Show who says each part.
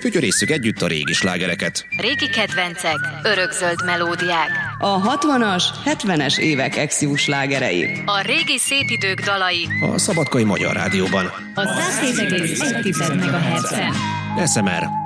Speaker 1: Fütyörésszük együtt a régi slágereket.
Speaker 2: Régi kedvencek, örökzöld melódiák.
Speaker 3: A 60-as, 70-es évek ex-jó slágerei.
Speaker 2: A régi szép idők dalai.
Speaker 1: A Szabadkai Magyar Rádióban.
Speaker 2: A 107,1 MHz-en.
Speaker 1: SMR